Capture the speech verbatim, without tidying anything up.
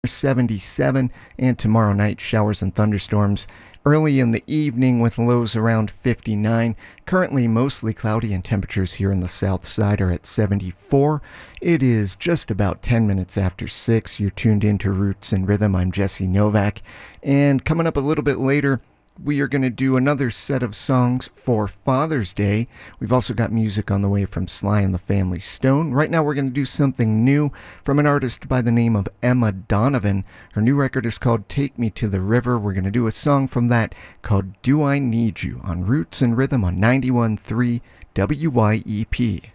seventy-seven, and tomorrow night showers and thunderstorms early in the evening with lows around fifty-nine. Currently mostly cloudy and temperatures here in the south side are at seventy-four. It is just about ten minutes after six. You're tuned into Roots and Rhythm. I'm Jesse Novak. And coming up a little bit later, we are going to do another set of songs for Father's Day. We've also got music on the way from Sly and the Family Stone. Right now we're going to do something new from an artist by the name of Emma Donovan. Her new record is called Take Me to the River. We're going to do a song from that called Do I Need You on Roots and Rhythm on ninety-one point three W Y E P.